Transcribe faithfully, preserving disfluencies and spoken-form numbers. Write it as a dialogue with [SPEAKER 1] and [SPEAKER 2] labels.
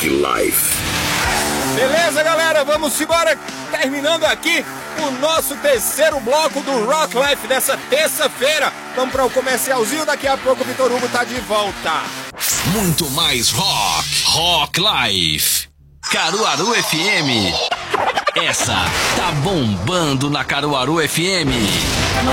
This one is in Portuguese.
[SPEAKER 1] Rock Life.
[SPEAKER 2] Beleza, galera? Vamos embora. Terminando aqui o nosso terceiro bloco do Rock Life dessa terça-feira. Vamos para o comercialzinho. Daqui a pouco o Vitor Hugo tá de volta.
[SPEAKER 3] Muito mais rock. Rock Life. Caruaru F M. Essa tá bombando na Caruaru F M.